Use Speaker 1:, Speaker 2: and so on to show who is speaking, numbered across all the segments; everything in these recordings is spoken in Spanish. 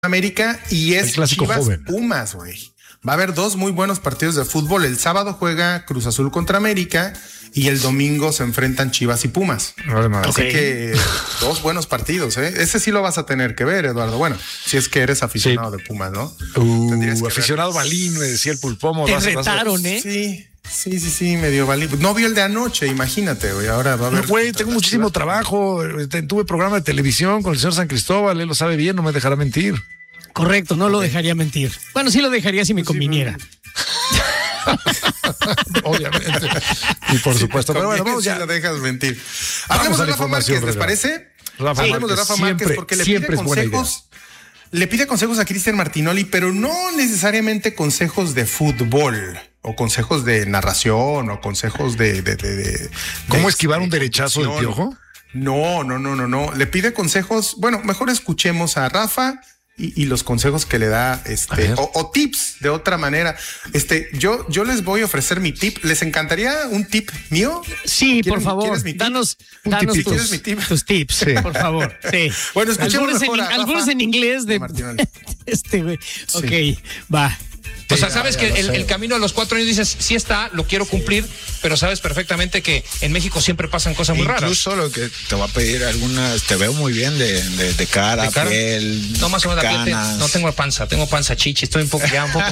Speaker 1: América y es Chivas
Speaker 2: joven.
Speaker 1: Pumas, güey. Va a haber dos muy buenos partidos de fútbol. El sábado juega Cruz Azul contra América y el domingo se enfrentan Chivas y Pumas. Así que dos buenos partidos, ¿eh? Ese sí lo vas a tener que ver, Eduardo. Bueno, si es que eres aficionado de Pumas, ¿no?
Speaker 2: Aficionado balín, me decía el Pulpomo.
Speaker 3: Te retaron, ¿eh?
Speaker 1: Sí, medio balín. No vio el de anoche, imagínate, güey. Ahora va a haber...
Speaker 2: Güey, tengo muchísimo trabajo. Tuve programa de televisión con el señor San Cristóbal. Él lo sabe bien, no me dejará mentir.
Speaker 3: Correcto, no lo dejaría mentir. Bueno, sí lo dejaría si me conviniera.
Speaker 2: Obviamente. Y por supuesto. Pero bueno, vamos ya.
Speaker 1: Si lo dejas mentir. Hablemos de Rafa Márquez, ¿les parece?
Speaker 2: Hablemos
Speaker 1: de Rafa Márquez porque le pide consejos. Le pide consejos a Cristian Martinoli, pero no necesariamente consejos de fútbol o consejos de narración o consejos de
Speaker 2: ¿cómo esquivar un derechazo del Piojo?
Speaker 1: No. Le pide consejos. Bueno, mejor escuchemos a Rafa y los consejos que le da o tips de otra manera. Yo les voy a ofrecer mi tip. ¿Les encantaría un tip mío?
Speaker 3: Sí, por favor. Danos tus tips, sí. Por favor. Sí.
Speaker 1: Bueno, escuchemos
Speaker 3: algunos en inglés de güey. Sí. Ok, va.
Speaker 4: O sea, sabes que el camino a los 4 años dices, sí está, lo quiero cumplir, pero sabes perfectamente que en México siempre pasan cosas muy raras.
Speaker 5: Incluso lo que te va a pedir algunas, te veo muy bien de cara, piel,
Speaker 4: no, más o menos la piel, no tengo panza, tengo panza chichi, estoy un poco.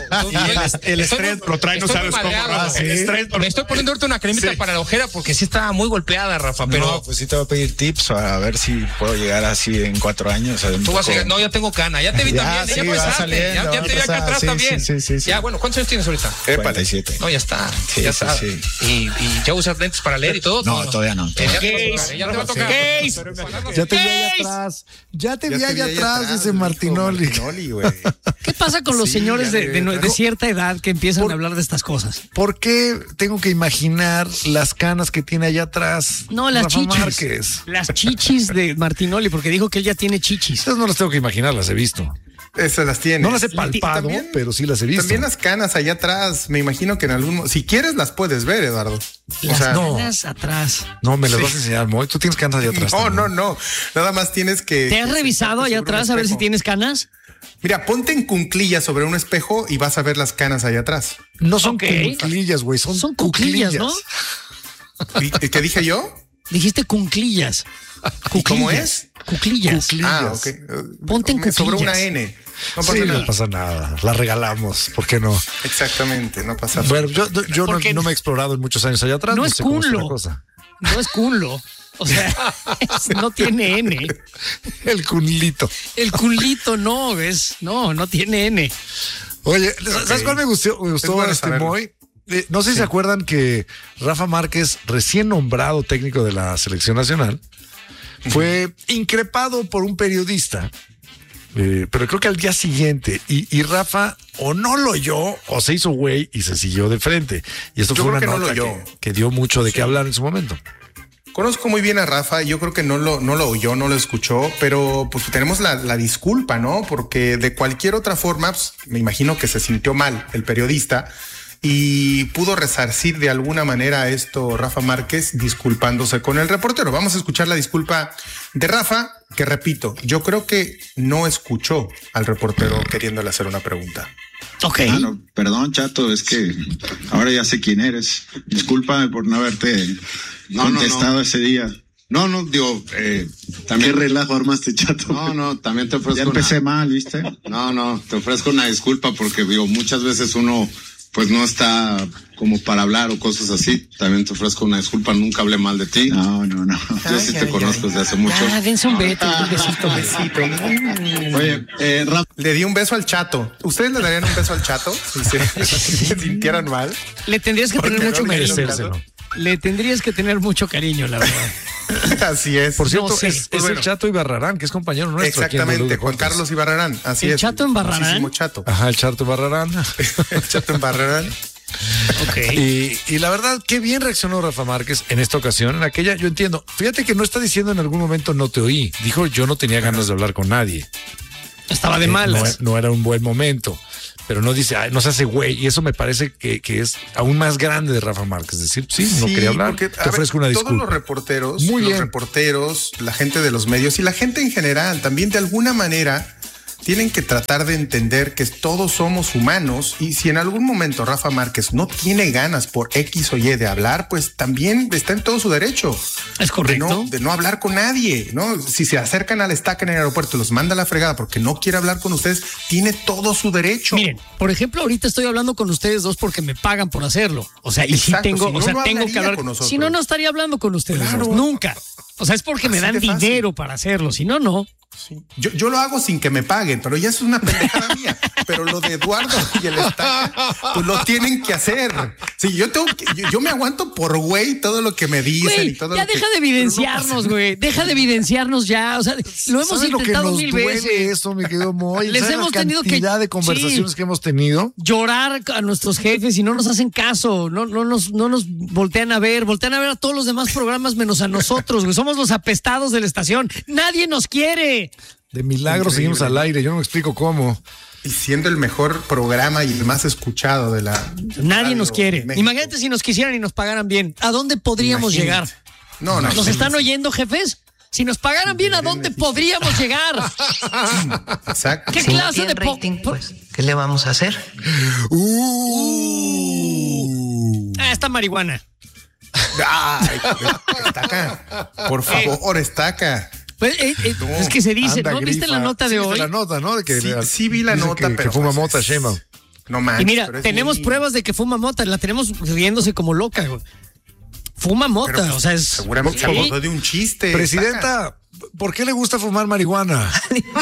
Speaker 2: El estrés lo trae, no sabes cómo.
Speaker 4: Me estoy poniendo ahorita una cremita para la ojera porque sí está muy golpeada, Rafa, pero...
Speaker 5: No, pues sí te va a pedir tips a ver si puedo llegar así en 4 años.
Speaker 4: Tú vas a llegar, no, ya tengo cana, ya te vi también, ya empezaste, ya te vi acá atrás también.
Speaker 5: Sí.
Speaker 4: Ya, bueno, ¿cuántos años tienes ahorita?
Speaker 5: 47.
Speaker 4: No, ya está. Ya está. Sí. ¿Y ya usas lentes para leer y todo?
Speaker 5: No, todavía no.
Speaker 4: Ya te va a tocar.
Speaker 2: Ya te vi allá atrás. Ya te vi allá atrás, dice Martinoli.
Speaker 3: ¿Qué pasa con los señores de cierta edad que empiezan a hablar de estas cosas?
Speaker 2: ¿Por qué tengo que imaginar las canas que tiene allá atrás?
Speaker 3: No, las
Speaker 2: Rafa
Speaker 3: chichis.
Speaker 2: Márquez.
Speaker 3: Las chichis de Martinoli, porque dijo que él ya tiene chichis.
Speaker 2: Esas no las tengo que imaginar, las he visto.
Speaker 1: Esas las tiene.
Speaker 2: No las he palpado, pero sí las he visto.
Speaker 1: También las canas allá atrás, me imagino que en algún... Si quieres las puedes ver, Eduardo.
Speaker 3: Las canas atrás.
Speaker 2: No, me las vas a enseñar, Moy. Tú tienes canas allá atrás.
Speaker 1: No. Nada más tienes que...
Speaker 3: ¿Te has revisado allá atrás a ver si tienes canas?
Speaker 1: Mira, ponte en cuclillas sobre un espejo y vas a ver las canas allá atrás.
Speaker 2: No son cuclillas, güey. Son cuclillas,
Speaker 3: ¿no?
Speaker 1: ¿Qué dije yo?
Speaker 3: Dijiste cuclillas.
Speaker 1: ¿Cómo es?
Speaker 3: Cuclillas.
Speaker 1: Ok.
Speaker 3: Ponte en cuclillas.
Speaker 1: Sobre una N.
Speaker 2: No pasa nada. La regalamos. ¿Por qué no?
Speaker 1: Exactamente, no pasa nada.
Speaker 2: Bueno, yo no me he explorado en muchos años allá atrás.
Speaker 3: No es culo. No es culo. O sea, no tiene N.
Speaker 2: El culito.
Speaker 3: El culito no, ¿ves? No tiene N.
Speaker 2: Oye, ¿sabes cuál me gustó Moy? No sé si se acuerdan que Rafa Márquez, recién nombrado técnico de la selección nacional, fue increpado por un periodista, pero creo que al día siguiente, y Rafa o no lo oyó o se hizo güey y se siguió de frente. Y esto fue una nota que dio mucho de qué hablar en su momento.
Speaker 1: Conozco muy bien a Rafa, yo creo que no lo oyó, no lo escuchó, pero pues tenemos la disculpa, ¿no? Porque de cualquier otra forma, pues, me imagino que se sintió mal el periodista y pudo resarcir de alguna manera esto Rafa Márquez disculpándose con el reportero. Vamos a escuchar la disculpa de Rafa, que repito, yo creo que no escuchó al reportero queriéndole hacer una pregunta.
Speaker 3: Ok.
Speaker 6: No, perdón, Chato, es que ahora ya sé quién eres. Discúlpame por no haberte contestado ese día.
Speaker 7: También... ¿Qué relajo armaste, Chato?
Speaker 6: También te ofrezco
Speaker 7: ya empecé mal, ¿viste?
Speaker 6: Te ofrezco una disculpa porque, muchas veces uno, pues, no está como para hablar o cosas así. También te ofrezco una disculpa, nunca hablé mal de ti.
Speaker 7: No.
Speaker 6: Yo sí te conozco desde hace mucho.
Speaker 3: Dense un besito.
Speaker 1: Oye, le di un beso al Chato. ¿Ustedes le darían un beso al Chato si se sintieran mal?
Speaker 3: Le tendrías que tener mucho cariño. Le tendrías que tener mucho cariño, la verdad.
Speaker 1: Así es.
Speaker 2: Por cierto, es el Chato Ibarrarán, que es compañero nuestro.
Speaker 1: Exactamente, Juan Carlos Ibarrarán. Así es.
Speaker 3: ¿El Chato en Barrarán?
Speaker 1: Chato.
Speaker 2: Ajá, el Chato Ibarrarán.
Speaker 1: El Chato en Barrarán.
Speaker 2: Okay. Y la verdad, qué bien reaccionó Rafa Márquez en esta ocasión. En aquella, yo entiendo. Fíjate que no está diciendo en algún momento no te oí. Dijo yo no tenía ganas de hablar con nadie.
Speaker 3: Estaba de malas.
Speaker 2: No era un buen momento. Pero no dice, no se hace güey. Y eso me parece que es aún más grande de Rafa Márquez. Es decir, no quería hablar. Porque, te ofrezco una disculpa.
Speaker 1: Todos los reporteros, la gente de los medios y la gente en general también de alguna manera tienen que tratar de entender que todos somos humanos y si en algún momento Rafa Márquez no tiene ganas por X o Y de hablar, pues también está en todo su derecho.
Speaker 3: Es correcto.
Speaker 1: De no hablar con nadie, ¿no? Si se acercan al estaca en el aeropuerto y los manda a la fregada porque no quiere hablar con ustedes, tiene todo su derecho.
Speaker 3: Miren, por ejemplo, ahorita estoy hablando con ustedes dos porque me pagan por hacerlo. O sea, y
Speaker 1: exacto,
Speaker 3: si tengo,
Speaker 1: si no,
Speaker 3: o sea,
Speaker 1: no
Speaker 3: tengo que hablar
Speaker 1: con nosotros.
Speaker 3: Si no, no estaría hablando con ustedes.
Speaker 1: Claro.
Speaker 3: Dos. Nunca. O sea, es porque me dan dinero para hacerlo. Si no, no.
Speaker 1: Sí. Yo lo hago sin que me paguen, pero ya es una pendejada mía. Pero lo de Eduardo y el estaca, pues lo tienen que hacer. Sí, yo me aguanto por güey todo lo que me dicen,
Speaker 3: güey,
Speaker 1: y todo
Speaker 3: ya
Speaker 1: lo
Speaker 3: deja
Speaker 1: que,
Speaker 3: de evidenciarnos, güey. Deja de evidenciarnos ya. O sea, lo hemos intentado mil veces.
Speaker 2: Eso, mi querido Moy.
Speaker 3: Les hemos tenido que
Speaker 2: cantidad de conversaciones que hemos tenido.
Speaker 3: Llorar a nuestros jefes y no nos hacen caso, no nos voltean a ver a todos los demás programas menos a nosotros, güey. Somos los apestados de la estación. Nadie nos quiere.
Speaker 2: De milagro seguimos al aire, yo no me explico cómo.
Speaker 1: Y siendo el mejor programa y el más escuchado de la...
Speaker 3: Nadie nos quiere.
Speaker 1: México.
Speaker 3: Imagínate si nos quisieran y nos pagaran bien. ¿A dónde podríamos llegar?
Speaker 1: No.
Speaker 3: ¿Nos están oyendo, jefes? Si nos pagaran bien, ¿a dónde podríamos llegar?
Speaker 1: Exacto.
Speaker 3: ¿Qué
Speaker 8: Si no
Speaker 3: clase de
Speaker 8: tiene rating, pues, ¿qué le vamos a hacer?
Speaker 3: Esta marihuana.
Speaker 1: Ay, estaca. Por favor, estaca.
Speaker 3: Pues, es que se dice,
Speaker 2: Anda,
Speaker 3: ¿no? ¿Viste
Speaker 2: grifa.
Speaker 3: la nota de
Speaker 2: Sí,
Speaker 3: hoy?
Speaker 2: viste la nota, ¿no? De que
Speaker 1: Sí vi la
Speaker 2: dice
Speaker 1: nota,
Speaker 2: que
Speaker 1: pero
Speaker 2: fuma
Speaker 1: pues
Speaker 2: mota,
Speaker 1: es-
Speaker 2: Sheinbaum.
Speaker 1: No manches.
Speaker 3: Y mira,
Speaker 1: pero es
Speaker 3: tenemos
Speaker 1: muy-
Speaker 3: pruebas de que fuma mota, la tenemos riéndose como loca, güey. Fuma mota,
Speaker 1: pero, pues,
Speaker 3: o sea, es...
Speaker 1: seguramente se
Speaker 3: Sí.
Speaker 1: acordó de un chiste.
Speaker 2: Presidenta, ¿por qué le gusta fumar marihuana?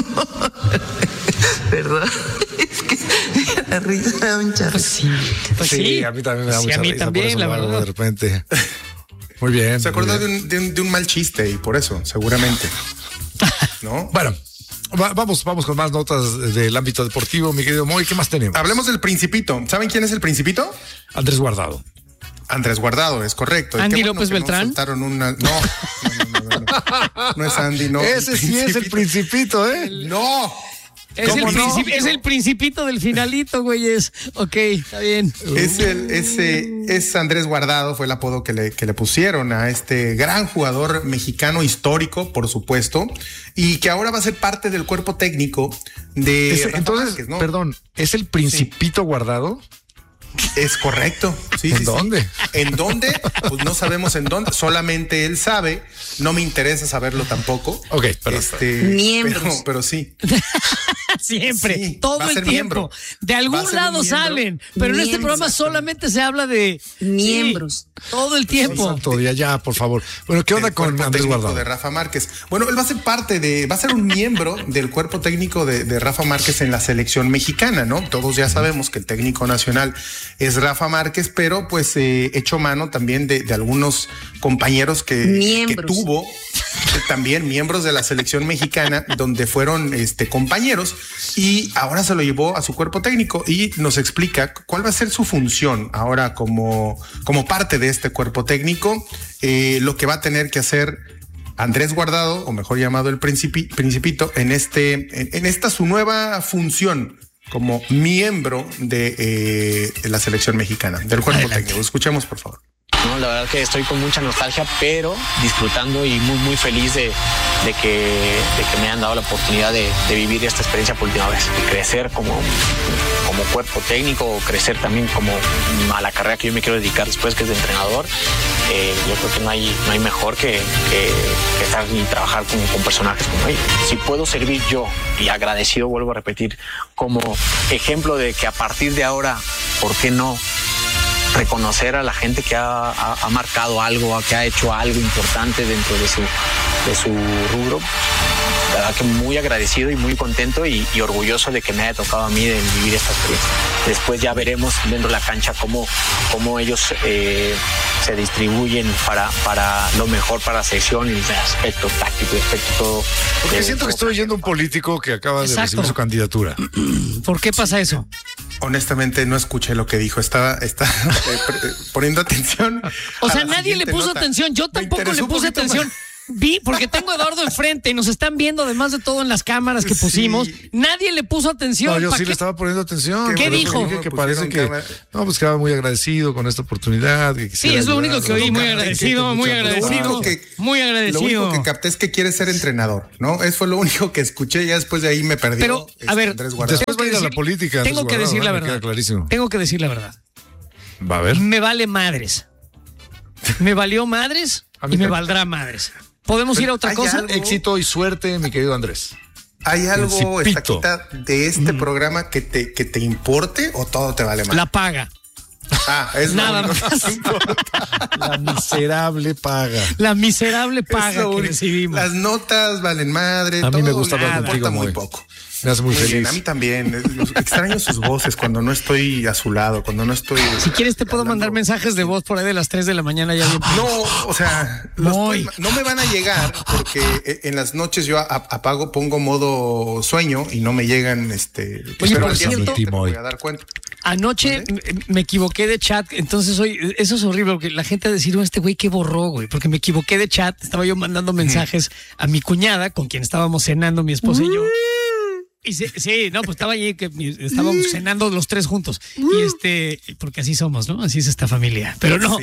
Speaker 8: Perdón, es que la risa da un charro.
Speaker 3: Pues sí, pues sí.
Speaker 2: a mí también me da
Speaker 3: Sí,
Speaker 2: mucha
Speaker 3: a mí
Speaker 2: risa,
Speaker 3: también,
Speaker 2: por eso
Speaker 3: la
Speaker 2: lo hago
Speaker 3: verdad.
Speaker 2: de repente. Muy bien.
Speaker 1: Se
Speaker 2: muy
Speaker 1: acordó
Speaker 2: bien.
Speaker 1: de un mal chiste y por eso, seguramente. ¿No?
Speaker 2: Bueno, vamos con más notas del ámbito deportivo, mi querido Moy. ¿Qué más tenemos?
Speaker 1: Hablemos del Principito. ¿Saben quién es el Principito?
Speaker 2: Andrés Guardado.
Speaker 1: Andrés Guardado, es correcto. Y
Speaker 3: ¿Andy
Speaker 1: qué bueno
Speaker 3: López
Speaker 1: que no
Speaker 3: Beltrán?
Speaker 1: soltaron una... No. No es Andy, no.
Speaker 2: Ese sí es el Principito, ¿eh?
Speaker 1: No.
Speaker 3: Es
Speaker 1: ¿Cómo no?
Speaker 3: es el principito del finalito, güeyes. Ok, está bien.
Speaker 1: Es Andrés Guardado, fue el apodo que le pusieron a este gran jugador mexicano histórico, por supuesto, y que ahora va a ser parte del cuerpo técnico de Rafa
Speaker 2: Entonces,
Speaker 1: Márquez, ¿no?
Speaker 2: perdón, ¿es el Principito Guardado?
Speaker 1: Es correcto. Sí,
Speaker 2: ¿En
Speaker 1: sí,
Speaker 2: dónde?
Speaker 1: sí. ¿En dónde? Pues no sabemos en dónde. Solamente él sabe. No me interesa saberlo tampoco.
Speaker 2: Ok, perdón.
Speaker 8: Miembros.
Speaker 1: Pero sí.
Speaker 3: Siempre,
Speaker 1: Sí,
Speaker 3: todo
Speaker 1: va a
Speaker 3: el
Speaker 1: ser
Speaker 3: tiempo.
Speaker 1: miembro.
Speaker 3: De
Speaker 1: Va
Speaker 3: algún
Speaker 1: a ser un
Speaker 3: lado
Speaker 1: miembro.
Speaker 3: salen, pero en este
Speaker 8: Miembros.
Speaker 3: programa solamente se habla de
Speaker 8: Miembros.
Speaker 3: Sí, todo el tiempo.
Speaker 2: Santo día, ya, por favor. Bueno, ¿qué onda
Speaker 1: El
Speaker 2: con
Speaker 1: cuerpo
Speaker 2: Andrés
Speaker 1: técnico
Speaker 2: Guardado?
Speaker 1: de Rafa Márquez. Bueno, él va a ser va a ser un miembro del cuerpo técnico de Rafa Márquez en la selección mexicana, ¿no? Todos ya sabemos que el técnico nacional es Rafa Márquez, pero pues hecho mano también de algunos compañeros que tuvo, también miembros de la selección mexicana, donde fueron compañeros, y ahora se lo llevó a su cuerpo técnico y nos explica cuál va a ser su función ahora como parte de este cuerpo técnico, lo que va a tener que hacer Andrés Guardado, o mejor llamado el Principito, en esta su nueva función como miembro de la selección mexicana, del cuerpo técnico. Escuchemos, por favor.
Speaker 9: No, la verdad que estoy con mucha nostalgia, pero disfrutando y muy, muy feliz de que me hayan dado la oportunidad de vivir esta experiencia por última vez. Y crecer como cuerpo técnico, o crecer también como a la carrera que yo me quiero dedicar después, que es de entrenador. Yo creo que no hay mejor que estar y trabajar con personajes como ellos. Si puedo servir yo, y agradecido, vuelvo a repetir, como ejemplo de que a partir de ahora, ¿por qué no reconocer a la gente que ha marcado algo, que ha hecho algo importante dentro de su rubro? La verdad que muy agradecido y muy contento y orgulloso de que me haya tocado a mí de vivir esta experiencia. Después ya veremos dentro de la cancha cómo ellos se distribuyen para lo mejor para la selección, y el aspecto táctico, el aspecto todo.
Speaker 2: Porque siento que estoy oyendo un político que acaba de recibir su candidatura.
Speaker 3: ¿Por qué pasa eso?
Speaker 1: Honestamente no escuché lo que dijo. Estaba poniendo atención.
Speaker 3: O
Speaker 1: a
Speaker 3: sea,
Speaker 1: la
Speaker 3: nadie le
Speaker 1: siguiente
Speaker 3: puso
Speaker 1: nota.
Speaker 3: atención. Yo
Speaker 1: Me
Speaker 3: tampoco
Speaker 1: interesó
Speaker 3: le
Speaker 1: un
Speaker 3: puse
Speaker 1: poquito
Speaker 3: atención.
Speaker 1: más.
Speaker 3: Vi, porque tengo a Eduardo enfrente y nos están viendo además de todo en las cámaras que pusimos. Nadie le puso atención.
Speaker 2: No, yo sí le estaba poniendo atención.
Speaker 3: ¿Qué dijo?
Speaker 2: Dije que parece que pues quedaba muy agradecido con esta oportunidad.
Speaker 3: Sí, es lo único que oí. Muy agradecido, muy agradecido. Muy agradecido.
Speaker 1: Lo único que capté es que quiere ser entrenador, ¿no? Eso fue lo único que escuché. Ya después de ahí me perdí.
Speaker 3: Pero, a ver,
Speaker 2: después va a ir a la política.
Speaker 3: Tengo que decir la verdad. Tengo que decir la verdad.
Speaker 2: Va a ver.
Speaker 3: Me vale madres. Me valió madres y me valdrá madres. ¿Podemos ir a otra cosa?
Speaker 2: Éxito y suerte, mi querido Andrés.
Speaker 1: ¿Hay algo, Estaquita, de este programa que te importe o todo te vale mal?
Speaker 3: La paga.
Speaker 1: Es
Speaker 3: nada más.
Speaker 2: La miserable paga.
Speaker 3: La miserable paga que recibimos.
Speaker 1: Las notas valen madre.
Speaker 2: A mí me gusta hablar contigo
Speaker 1: muy poco.
Speaker 2: Me hace muy feliz.
Speaker 1: Bien, a mí también. Extraño sus voces cuando no estoy a su lado, cuando no estoy.
Speaker 3: Si quieres te puedo mandar mensajes de voz por ahí de las 3 de la mañana ya bien.
Speaker 1: No, o sea, no me van a llegar porque en las noches yo apago, pongo modo sueño y no me llegan
Speaker 3: Oye, por cierto,
Speaker 1: te voy a dar cuenta.
Speaker 3: Anoche me equivoqué de chat, entonces hoy eso es horrible porque la gente va a decir, este güey que borró, güey, porque me equivoqué de chat, estaba yo mandando mensajes a mi cuñada con quien estábamos cenando mi esposa y yo. Y pues estaba allí que estábamos cenando los tres juntos. Y porque así somos, ¿no? Así es esta familia. Pero no,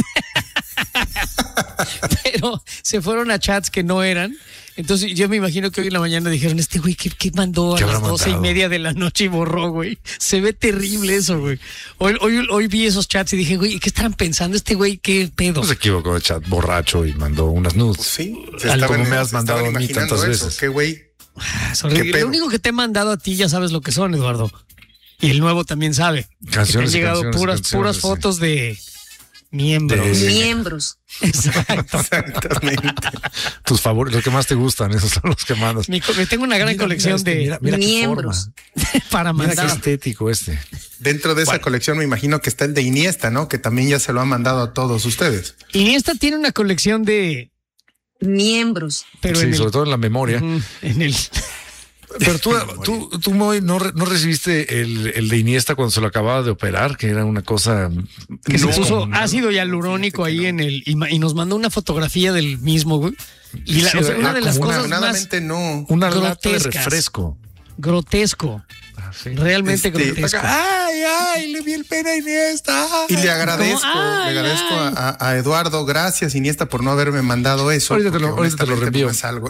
Speaker 3: pero se fueron a chats que no eran. Entonces yo me imagino que hoy en la mañana dijeron, este güey, ¿qué mandó a las 12:30 de la noche y borró, güey? Se ve terrible eso, güey. Hoy vi esos chats y dije, güey, ¿qué estarán pensando este güey? ¿Qué pedo?
Speaker 2: No se equivocó de chat borracho y mandó unas nudes.
Speaker 1: Sí.
Speaker 2: Como me has mandado a mí tantas veces.
Speaker 1: ¿Qué güey?
Speaker 3: Lo único que te he mandado a ti ya sabes lo que son, Eduardo. Y el nuevo también sabe.
Speaker 2: Canciones.
Speaker 3: Que te han llegado puras fotos de miembros.
Speaker 8: Miembros.
Speaker 3: Exacto.
Speaker 1: Exactamente.
Speaker 2: Tus favoritos, los que más te gustan, esos son los que mandas.
Speaker 3: Tengo una gran colección de
Speaker 8: miembros.
Speaker 3: Para mandar.
Speaker 2: Mira qué estético
Speaker 1: Dentro de esa colección me imagino que está el de Iniesta, ¿no? Que también ya se lo han mandado a todos ustedes.
Speaker 3: Iniesta tiene una colección de
Speaker 8: miembros.
Speaker 3: Pero
Speaker 2: sí, sobre todo en la memoria. Pero tú Moy, ¿no recibiste el de Iniesta cuando se lo acababa de operar? Que era una cosa...
Speaker 3: Que se puso ácido hialurónico ahí y nos mandó una fotografía del mismo, güey. Y una de las cosas más...
Speaker 2: Una lata de refresco.
Speaker 3: Grotesco. Sí. Realmente grotesco.
Speaker 2: Ay, le vi el pene a Iniesta.
Speaker 1: Y le agradezco a Eduardo, gracias Iniesta por no haberme mandado eso.
Speaker 2: Ahorita te lo reenvío.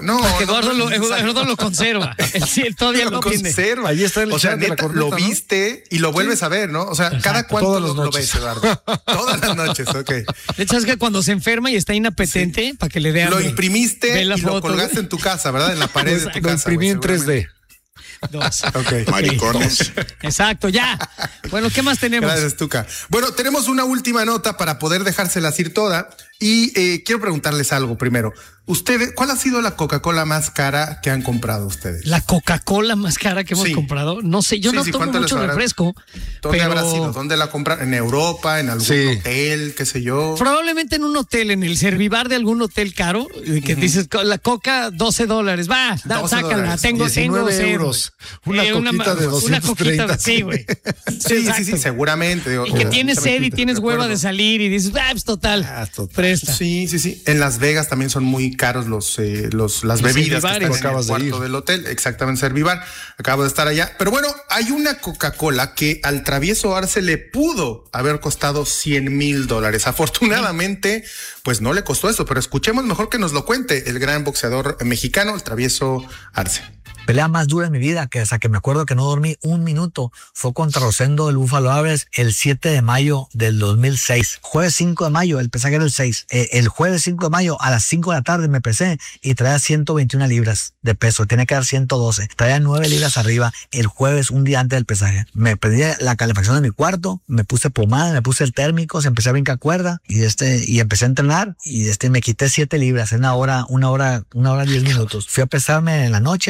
Speaker 3: Eduardo lo conserva. Él todavía lo
Speaker 2: conserva. Ahí está el chat de la corneta,
Speaker 1: lo viste y lo vuelves a ver, ¿no? O sea, cada cuánto lo ves, Eduardo. Todas las noches, ok.
Speaker 3: De hecho, es que cuando se enferma y está inapetente, para que le dé hambre.
Speaker 1: Lo imprimiste y lo colgaste en tu casa, ¿verdad? En la pared de tu casa.
Speaker 2: Lo imprimí en 3D.
Speaker 3: 2.
Speaker 1: Okay.
Speaker 6: Maricones.
Speaker 3: Exacto, ya. Bueno, ¿qué más tenemos?
Speaker 1: Gracias, Tuca. Bueno, tenemos una última nota para poder dejárselas ir toda. Y quiero preguntarles algo primero. Ustedes, ¿cuál ha sido la Coca-Cola más cara que han comprado ustedes?
Speaker 3: La Coca-Cola más cara que hemos comprado. No sé, yo no tomo mucho refresco.
Speaker 1: ¿Dónde habrá sido? ¿Dónde la compraron? ¿En Europa? ¿En algún hotel? ¿Qué sé yo?
Speaker 3: Probablemente en un hotel, en el Servivar de algún hotel caro, que dices, la Coca, $12. Va, sácala. Tengo
Speaker 2: 19 euros. Una coquita de 230.
Speaker 3: Sí, güey.
Speaker 1: Sí, seguramente.
Speaker 3: Y que tienes sed y tienes hueva de salir y dices, pues total. Presta.
Speaker 1: Sí. En Las Vegas también son muy caros las bebidas que están en el cuarto del hotel. Exactamente, Servivar. Acabo de estar allá. Pero bueno, hay una Coca-Cola que al travieso Arce le pudo haber costado $100,000. Afortunadamente, pues no le costó eso, pero escuchemos mejor que nos lo cuente el gran boxeador mexicano, el travieso Arce.
Speaker 10: Pelea más dura en mi vida, que hasta que me acuerdo que no dormí un minuto, fue contra Rosendo del Buffalo Aves el 7 de mayo del 2006. Jueves 5 de mayo, el pesaje era el 6. El jueves 5 de mayo a las 5 de la tarde me pesé y traía 121 libras de peso. Tenía que dar 112. Traía 9 libras arriba el jueves, un día antes del pesaje. Me pedí la calefacción de mi cuarto, me puse pomada, me puse el térmico, se empecé a brincar cuerda y empecé a entrenar y me quité 7 libras en una hora 10 minutos. Fui a pesarme en la noche, estaba en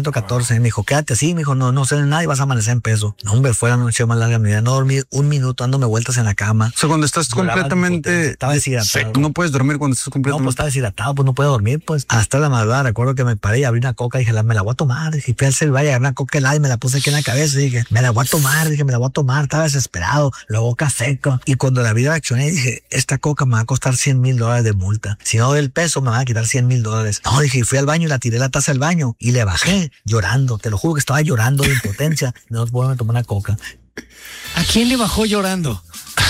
Speaker 10: 114. Y me dijo, quédate así. Me dijo, no sé de nada y vas a amanecer en peso. No, hombre, fue la noche más larga de mi vida. No dormí un minuto dándome vueltas en la cama.
Speaker 11: O sea, cuando estás completamente...
Speaker 10: Estaba deshidratado.
Speaker 11: No puedes dormir cuando estás completamente...
Speaker 10: No, pues estaba deshidratado, pues no puedo dormir, pues. Hasta la madrugada, recuerdo que me paré y abrí una coca y dije, me la voy a tomar. Dije, fui al celular y agarré una coca helada y me la puse aquí en la cabeza. Y dije, me la voy a tomar. Estaba desesperado, la boca seca. Y cuando la vi reaccioné, dije, esta coca me va a costar $100,000 de multa. Si no doy el peso, me van a quitar $100,000. No, dije, y fui al baño y la tiré la taza del baño y le bajé llorando. Te lo juro que estaba llorando de impotencia. No puedo tomar una coca.
Speaker 3: ¿A quién le bajó llorando?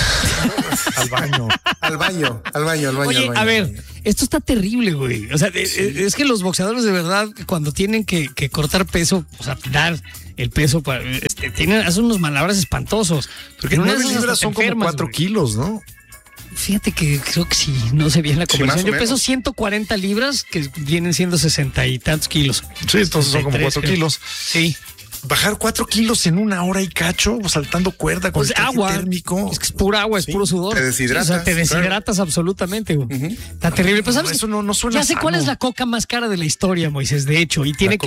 Speaker 1: Al baño.
Speaker 3: Oye, a ver, esto está terrible, güey. O sea, es que los boxeadores de verdad, cuando tienen que cortar peso, o sea, dar el peso, hacen unos malabares espantosos.
Speaker 2: Porque 9 libras son como 4 kilos, ¿no?
Speaker 3: Fíjate que creo que sí, no sé bien la conversión. Yo peso 140 libras, que vienen siendo 60 y tantos kilos.
Speaker 2: Sí, entonces son como 4 kilos.
Speaker 3: Sí.
Speaker 2: Bajar 4 kilos en 1 hora y cacho, saltando cuerda con el
Speaker 3: agua
Speaker 2: térmico.
Speaker 3: Es que es pura agua, es puro sudor.
Speaker 1: Te deshidratas.
Speaker 3: Sí, o sea, te deshidratas absolutamente, güey. Está terrible. Pues, ¿sabes?
Speaker 2: Eso no suena
Speaker 3: Ya sé cuál es la coca más cara de la historia, Moisés, de hecho. Y tiene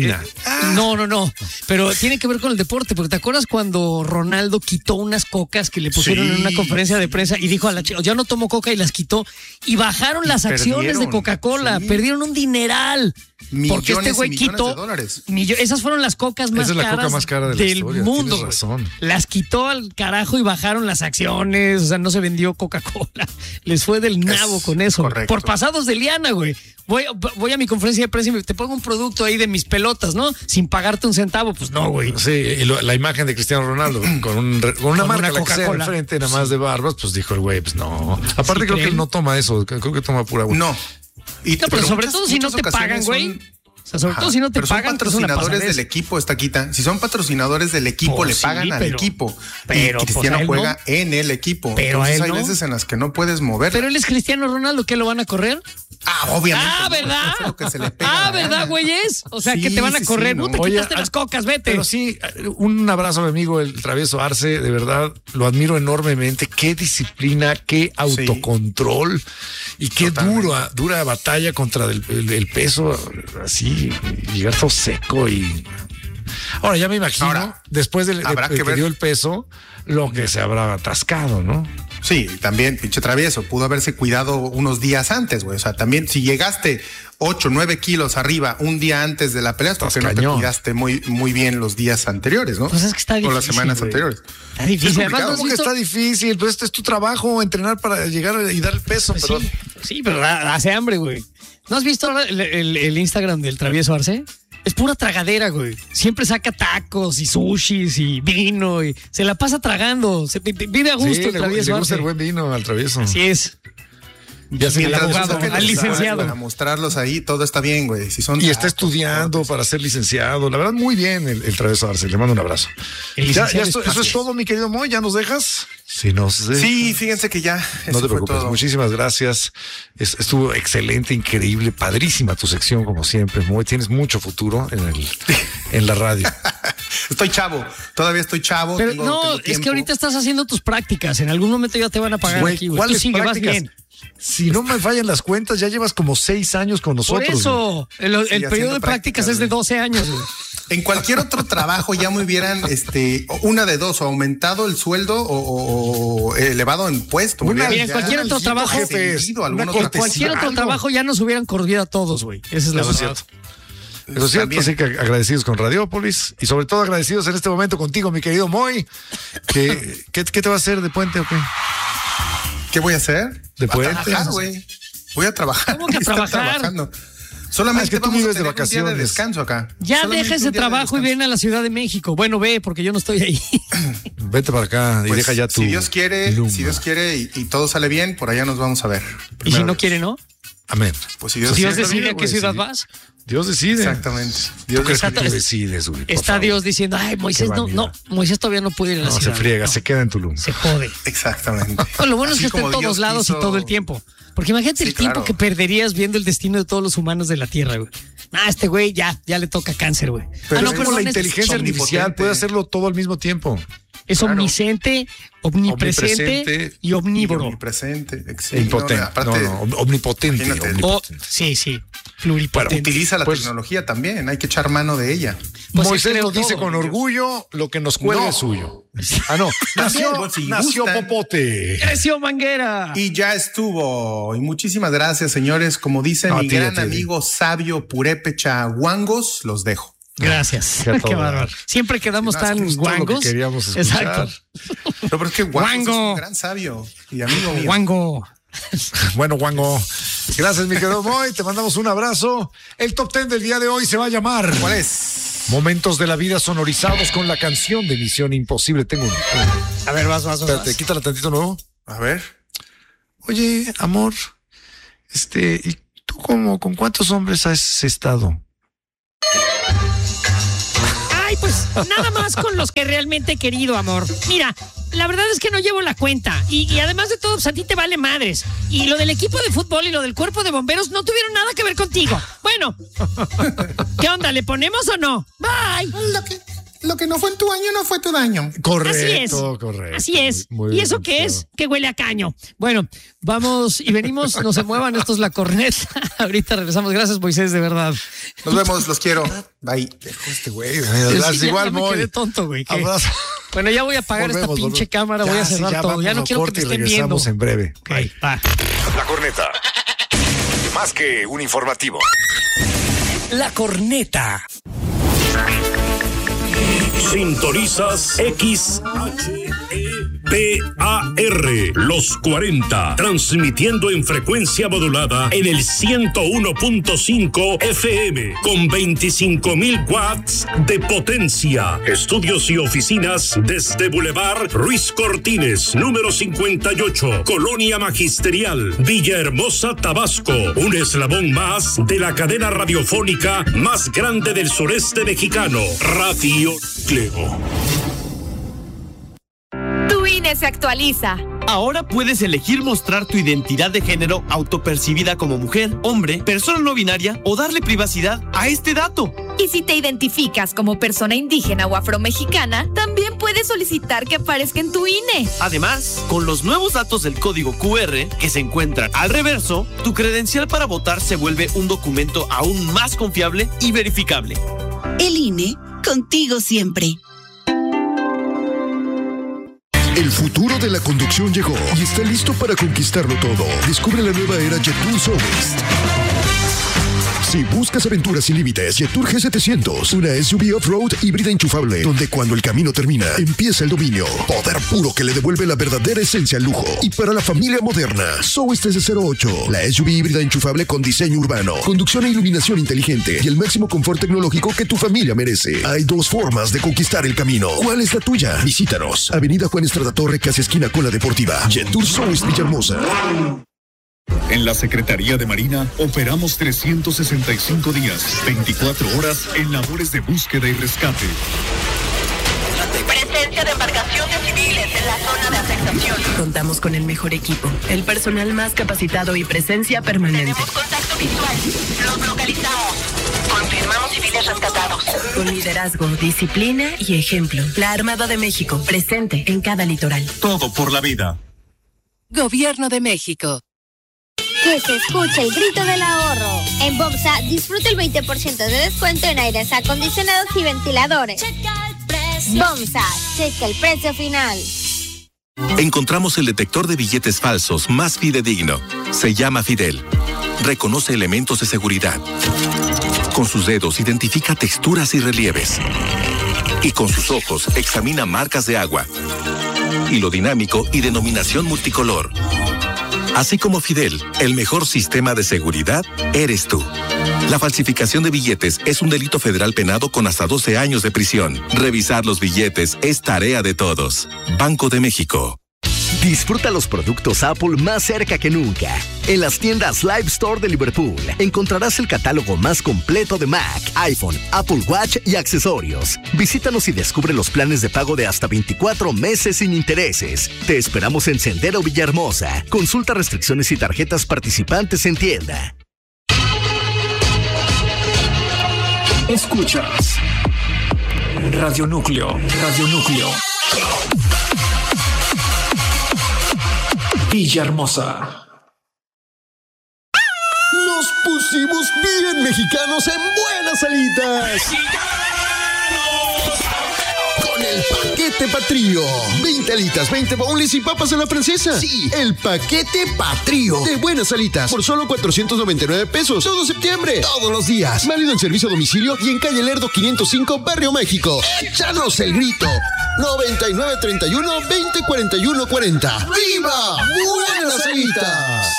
Speaker 3: No. Pero tiene que ver con el deporte, porque ¿te acuerdas cuando Ronaldo quitó unas cocas que le pusieron en una conferencia de prensa y dijo a la chica, yo no tomo coca, y las quitó? Y bajaron las acciones de Coca-Cola. Perdieron un dineral. Porque este güey quitó esas fueron las cocas más caras del mundo. Las quitó al carajo y bajaron las acciones. O sea, no se vendió Coca-Cola. Les fue del nabo con eso.
Speaker 1: Correcto.
Speaker 3: Por pasados de liana, güey. Voy a mi conferencia de prensa y te pongo un producto ahí de mis pelotas, ¿no? Sin pagarte un centavo. Pues no, güey.
Speaker 2: Sí, y la imagen de Cristiano Ronaldo con una marca Coca-Cola enfrente, nada más de barbas, pues dijo el güey, pues no. Aparte creo que él no toma eso. Creo que toma pura agua.
Speaker 1: No.
Speaker 3: Pero sobre todo si no te pagan, güey. O sea, sobre todo si no te pagan.
Speaker 1: Son patrocinadores del equipo, Estaquita. Si son patrocinadores del equipo, le pagan al equipo. Pero Cristiano juega en el equipo.
Speaker 3: Pero
Speaker 1: entonces hay veces en las que no puedes mover.
Speaker 3: Pero él es Cristiano Ronaldo, ¿qué lo van a correr?
Speaker 1: Obviamente.
Speaker 3: ¿Verdad? ¿Verdad, güeyes? O sea, que te van a correr. No te quitaste las cocas, vete.
Speaker 2: Pero sí, un abrazo a mi amigo, el travieso Arce. De verdad, lo admiro enormemente. Qué disciplina, qué autocontrol y qué dura batalla contra el peso. Así, llegar todo seco y... Ahora, ya me imagino, después de que dio el peso, lo que se habrá atascado, ¿no?
Speaker 1: Sí, también, pinche travieso, pudo haberse cuidado unos días antes, güey. O sea, también si llegaste 8, 9 kilos arriba un día antes de la pelea, porque no te cuidaste muy bien los días anteriores, ¿no?
Speaker 3: Pues es que está difícil,
Speaker 1: o las semanas anteriores.
Speaker 3: Está difícil.
Speaker 2: Además, ¿cómo que está difícil? Pues este es tu trabajo, entrenar para llegar y dar el peso.
Speaker 3: Pues sí, pero hace hambre, güey. ¿No has visto el Instagram del travieso Arce? Es pura tragadera, güey. Siempre saca tacos y sushis y vino y se la pasa tragando. Vive a gusto el travieso.
Speaker 2: Le gusta el buen vino al travieso.
Speaker 3: Así es.
Speaker 2: Ya se
Speaker 3: el abogado, al licenciado.
Speaker 1: Para mostrarlos ahí, todo está bien, güey. Si son
Speaker 2: está estudiando para ser licenciado. La verdad, muy bien el travieso Arce. Le mando un abrazo. Eso es todo, mi querido Moy. ¿Ya nos dejas?
Speaker 1: Sí, fíjense que ya.
Speaker 2: No te preocupes. Todo. Muchísimas gracias. Estuvo excelente, increíble, padrísima tu sección, como siempre, Moy. Tienes mucho futuro en la radio.
Speaker 1: Estoy chavo. Todavía estoy chavo.
Speaker 3: Pero tengo es que ahorita estás haciendo tus prácticas. En algún momento ya te van a pagar aquí, güey.
Speaker 2: ¿Cuáles
Speaker 3: prácticas?
Speaker 2: Vas bien. Si no me fallan las cuentas, ya llevas como 6 años con nosotros.
Speaker 3: Por eso, el periodo de prácticas es de 12 años.
Speaker 1: En cualquier otro trabajo ya me hubieran una de dos, o aumentado el sueldo o elevado en puesto.
Speaker 3: En cualquier otro trabajo, cualquier otro trabajo ya nos hubieran corrido a todos, güey. Esa es la verdad.
Speaker 2: Eso es cierto, así que agradecidos con Radiópolis y sobre todo agradecidos en este momento contigo, mi querido Moy. ¿Qué te va a hacer de puente o qué?
Speaker 1: ¿Qué voy a hacer?
Speaker 2: ¿De puente?
Speaker 1: Voy a trabajar.
Speaker 3: ¿Cómo que a trabajar?
Speaker 1: Solamente
Speaker 2: es que tú vives de vacaciones.
Speaker 1: Un día de descanso acá.
Speaker 3: Ya deja ese trabajo y ven a la Ciudad de México. Bueno, ve, porque yo no estoy ahí.
Speaker 2: Vete para acá y deja ya tu...
Speaker 1: Si Dios quiere y todo sale bien, por allá nos vamos a ver.
Speaker 3: Y si no quiere, ¿no?
Speaker 2: Amén.
Speaker 3: Pues si Dios decide a qué ciudad vas.
Speaker 2: Dios decide.
Speaker 1: Exactamente.
Speaker 2: ¿Tú crees que tú decides, güey?
Speaker 3: Está Dios diciendo, ay, Moisés Moisés todavía no puede ir a la ciudad.
Speaker 2: Se friega, se queda en Tulum.
Speaker 3: Se jode.
Speaker 1: Exactamente.
Speaker 3: Lo bueno es que está en todos lados y todo el tiempo. Porque imagínate el tiempo que perderías viendo el destino de todos los humanos de la Tierra, güey. Este güey ya le toca cáncer, güey.
Speaker 2: Pero la inteligencia artificial puede hacerlo todo al mismo tiempo.
Speaker 3: Es omnisciente, omnipresente y omnívoro.
Speaker 1: Omnipresente,
Speaker 2: impotente. Omnipotente.
Speaker 3: Sí. Pluripotente.
Speaker 1: Bueno, utiliza la tecnología también, hay que echar mano de ella.
Speaker 2: Pues Moisés lo dice con orgullo, lo que nos cuelga es suyo. No. Nació Popote.
Speaker 3: Creció Manguera.
Speaker 1: Y ya estuvo. Y muchísimas gracias, señores. Como dice mi gran amigo sabio Purépecha Guangos, los dejo.
Speaker 3: Gracias. Qué bárbaro. Siempre quedamos tan guangos.
Speaker 2: Queríamos escuchar.
Speaker 3: Exacto.
Speaker 1: No, pero es que Guangos es un gran sabio y amigo mío.
Speaker 3: Guango.
Speaker 2: Bueno, Guango. Gracias, mi querido Moy. Te mandamos un abrazo. El top 10 del día de hoy se va a llamar.
Speaker 1: ¿Cuál es?
Speaker 2: Momentos de la vida sonorizados con la canción de Misión Imposible. Tengo un.
Speaker 3: A ver, vas.
Speaker 2: Espérate, quítala tantito nuevo.
Speaker 1: A ver.
Speaker 2: Oye, amor. ¿Y tú con cuántos hombres has estado?
Speaker 3: Ay, pues nada más con los que realmente he querido, amor. Mira, la verdad es que no llevo la cuenta. Y además de todo, pues a ti te vale madres. Y lo del equipo de fútbol y lo del cuerpo de bomberos no tuvieron nada que ver contigo. Bueno, ¿qué onda? ¿Le ponemos o no? Bye.
Speaker 1: Lo que no fue en tu año no fue tu daño.
Speaker 2: Correcto.
Speaker 3: Así es.
Speaker 2: Muy
Speaker 3: ¿Y
Speaker 2: bien,
Speaker 3: eso qué es? Que huele a caño. Bueno, vamos y venimos. No se muevan. Esto es La Corneta. Ahorita regresamos. Gracias, Moisés, de verdad.
Speaker 1: Nos vemos. Los quiero. Bye.
Speaker 2: Güey.
Speaker 3: Igual, me quedé tonto, güey. Bueno, ya voy a apagar esta pinche cámara. Voy a cerrar todo. Ya no quiero que me estén viendo.
Speaker 2: Regresamos en breve.
Speaker 3: Okay, va.
Speaker 12: La Corneta. Más que un informativo.
Speaker 13: La Corneta.
Speaker 14: Sintonizas XHEPAR, Los 40, transmitiendo en frecuencia modulada en el 101.5 FM, con 25,000 watts de potencia. Estudios y oficinas desde Boulevard Ruiz Cortines, número 58, Colonia Magisterial, Villahermosa, Tabasco. Un eslabón más de la cadena radiofónica más grande del sureste mexicano, Radio Cleo.
Speaker 15: Tu INE se actualiza.
Speaker 16: Ahora puedes elegir mostrar tu identidad de género autopercibida como mujer, hombre, persona no binaria o darle privacidad a este dato.
Speaker 15: Y si te identificas como persona indígena o afromexicana, también puedes solicitar que aparezca en tu INE.
Speaker 16: Además, con los nuevos datos del código QR que se encuentran al reverso, tu credencial para votar se vuelve un documento aún más confiable y verificable.
Speaker 17: El INE, contigo siempre.
Speaker 18: El futuro de la conducción llegó y está listo para conquistarlo todo. Descubre la nueva era Jetour Soulist. Si buscas aventuras sin límites, Jetour G700, una SUV off-road híbrida enchufable, donde cuando el camino termina, empieza el dominio. Poder puro que le devuelve la verdadera esencia al lujo. Y para la familia moderna, Soulist S08, la SUV híbrida enchufable con diseño urbano, conducción e iluminación inteligente y el máximo confort tecnológico que tu familia merece. Hay dos formas de conquistar el camino. ¿Cuál es la tuya? Visítanos. Avenida Juan Estrada Torre, casi esquina con la Deportiva. Jetour Soulist Villahermosa.
Speaker 19: En la Secretaría de Marina operamos 365 días, 24 horas en labores de búsqueda y rescate.
Speaker 20: Presencia de embarcaciones civiles en la zona de afectación.
Speaker 21: Contamos con el mejor equipo, el personal más capacitado y presencia permanente.
Speaker 20: Tenemos contacto visual. Los localizamos. Confirmamos civiles rescatados.
Speaker 21: Con liderazgo, disciplina y ejemplo. La Armada de México, presente en cada litoral.
Speaker 19: Todo por la vida.
Speaker 21: Gobierno de México.
Speaker 22: Que se escuche el grito del ahorro. En Bomsa disfruta el 20% de descuento en aires acondicionados y ventiladores. Bomsa, checa el precio final.
Speaker 23: Encontramos el detector de billetes falsos más fidedigno. Se llama Fidel. Reconoce elementos de seguridad. Con sus dedos identifica texturas y relieves. Y con sus ojos examina marcas de agua. Hilo dinámico y denominación multicolor. Así como Fidel, el mejor sistema de seguridad eres tú. La falsificación de billetes es un delito federal penado con hasta 12 años de prisión. Revisar los billetes es tarea de todos. Banco de México.
Speaker 24: Disfruta los productos Apple más cerca que nunca. En las tiendas Live Store de Liverpool encontrarás el catálogo más completo de Mac, iPhone, Apple Watch y accesorios. Visítanos y descubre los planes de pago de hasta 24 meses sin intereses. Te esperamos en Sendero Villahermosa. Consulta restricciones y tarjetas participantes en tienda.
Speaker 13: Escuchas Radio Núcleo.
Speaker 4: Villahermosa.
Speaker 18: Nos pusimos bien mexicanos en Buenas Alitas. Con el paquete Patrio. 20 alitas, 20 boneless y papas a la francesa. Sí, el paquete Patrio de Buenas Alitas por solo 499 pesos. Todo septiembre, todos los días. Válido en servicio a domicilio y en calle Lerdo 505, Barrio México. ¡Échanos el grito! 9931-2041-40. ¡Viva Buenas Alitas!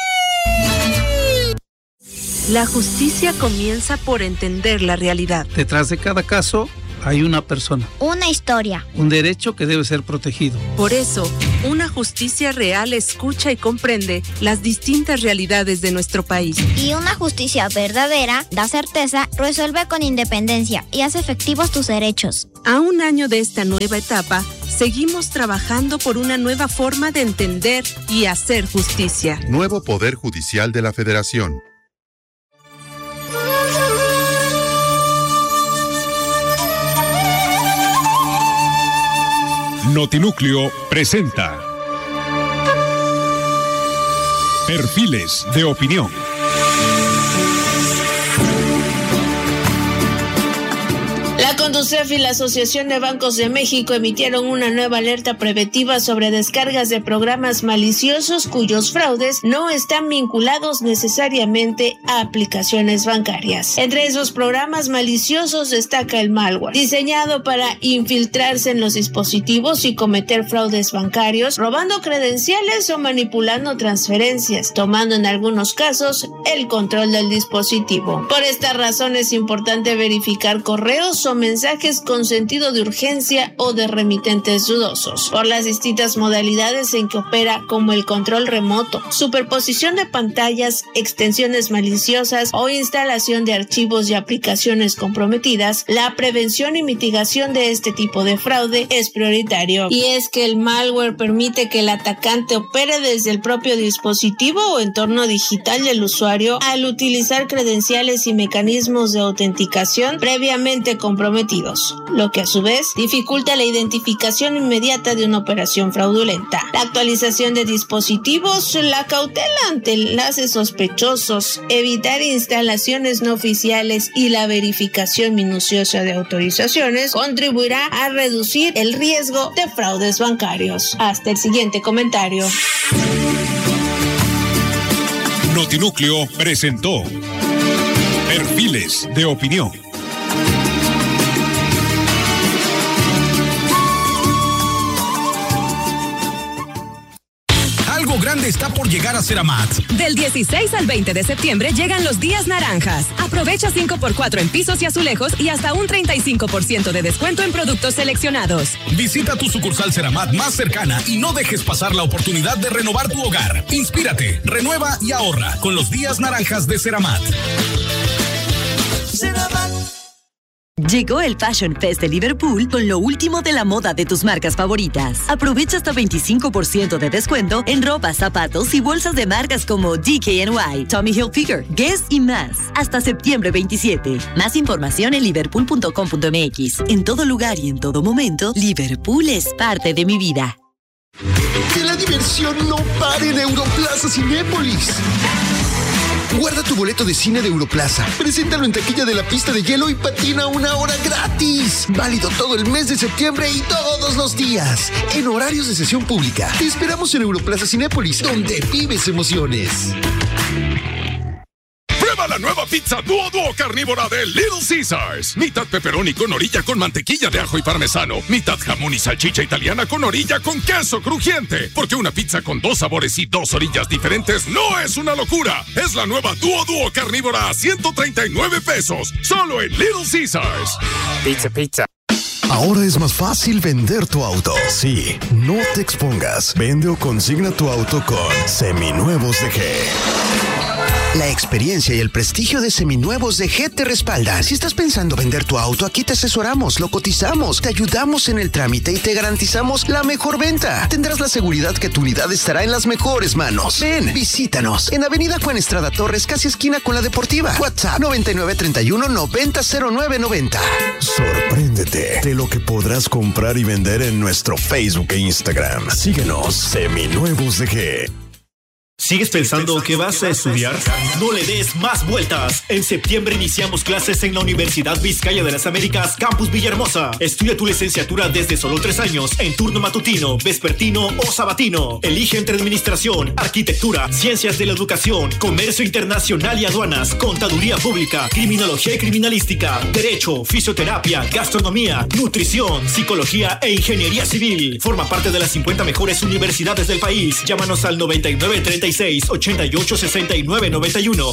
Speaker 5: La justicia comienza por entender la realidad.
Speaker 7: Detrás de cada caso hay una persona.
Speaker 22: Una historia.
Speaker 7: Un derecho que debe ser protegido.
Speaker 5: Por eso, una justicia real escucha y comprende las distintas realidades de nuestro país.
Speaker 22: Y una justicia verdadera da certeza, resuelve con independencia y hace efectivos tus derechos.
Speaker 5: A un año de esta nueva etapa, seguimos trabajando por una nueva forma de entender y hacer justicia.
Speaker 9: Nuevo Poder Judicial de la Federación.
Speaker 19: Notinúcleo presenta Perfiles de Opinión.
Speaker 25: La Conducef y la Asociación de Bancos de México emitieron una nueva alerta preventiva sobre descargas de programas maliciosos cuyos fraudes no están vinculados necesariamente a aplicaciones bancarias. Entre esos programas maliciosos destaca el malware, diseñado para infiltrarse en los dispositivos y cometer fraudes bancarios, robando credenciales o manipulando transferencias, tomando en algunos casos el control del dispositivo. Por esta razón es importante verificar correos o mensajes con sentido de urgencia o de remitentes dudosos, por las distintas modalidades en que opera, como el control remoto, superposición de pantallas, extensiones maliciosas o instalación de archivos y aplicaciones comprometidas. La prevención y mitigación de este tipo de fraude es prioritario. Y es que el malware permite que el atacante opere desde el propio dispositivo o entorno digital del usuario al utilizar credenciales y mecanismos de autenticación previamente comprometidos, lo que a su vez dificulta la identificación inmediata de una operación fraudulenta. La actualización de dispositivos, la cautela ante enlaces sospechosos, evitar instalaciones no oficiales y la verificación minuciosa de autorizaciones contribuirá a reducir el riesgo de fraudes bancarios. Hasta el siguiente comentario.
Speaker 19: Notinúcleo presentó Perfiles de Opinión.
Speaker 26: Algo grande está por llegar a Ceramat.
Speaker 27: Del 16 al 20 de septiembre llegan los días naranjas. Aprovecha 5x4 en pisos y azulejos y hasta un 35% de descuento en productos seleccionados.
Speaker 26: Visita tu sucursal Ceramat más cercana y no dejes pasar la oportunidad de renovar tu hogar. Inspírate, renueva y ahorra con los días naranjas de Ceramat.
Speaker 28: Llegó el Fashion Fest de Liverpool con lo último de la moda de tus marcas favoritas. Aprovecha hasta 25% de descuento en ropa, zapatos y bolsas de marcas como DKNY, Tommy Hilfiger, Guess y más. Hasta septiembre 27. Más información en liverpool.com.mx. En todo lugar y en todo momento, Liverpool es parte de mi vida.
Speaker 18: Que la diversión no pare en Europlaza Cinépolis. Guarda tu boleto de cine de Europlaza. Preséntalo en taquilla de la pista de hielo y patina 1 hora gratis. Válido todo el mes de septiembre y todos los días. En horarios de sesión pública. Te esperamos en Europlaza Cinépolis, donde vives emociones.
Speaker 14: Prueba la nueva pizza Duo carnívora de Little Caesars. Mitad pepperoni con orilla con mantequilla de ajo y parmesano. Mitad jamón y salchicha italiana con orilla con queso crujiente. Porque una pizza con 2 sabores y 2 orillas diferentes no es una locura. Es la nueva Duo carnívora a 139 pesos. Solo en Little Caesars.
Speaker 18: Pizza. Ahora es más fácil vender tu auto. Sí, no te expongas. Vende o consigna tu auto con Seminuevos de G.
Speaker 1: La experiencia y el prestigio de Seminuevos de G te respaldan. Si estás pensando vender tu auto, aquí te asesoramos, lo cotizamos, te ayudamos en el trámite y te garantizamos la mejor venta. Tendrás la seguridad que tu unidad estará en las mejores manos. Ven, visítanos en Avenida Juan Estrada Torres, casi esquina con la Deportiva. WhatsApp 9931-900990.
Speaker 2: Sorpréndete de lo que podrás comprar y vender en nuestro Facebook e Instagram. Síguenos, Seminuevos de G.
Speaker 4: ¿Sigues pensando que vas a estudiar? No le des más vueltas. En septiembre iniciamos clases en la Universidad Vizcaya de las Américas, Campus Villahermosa. Estudia tu licenciatura desde solo 3 años en turno matutino, vespertino o sabatino. Elige entre administración, arquitectura, ciencias de la educación, comercio internacional y aduanas, contaduría pública, criminología y criminalística, derecho, fisioterapia, gastronomía, nutrición, psicología e ingeniería civil. Forma parte de las 50 mejores universidades del país. Llámanos al 9936-886991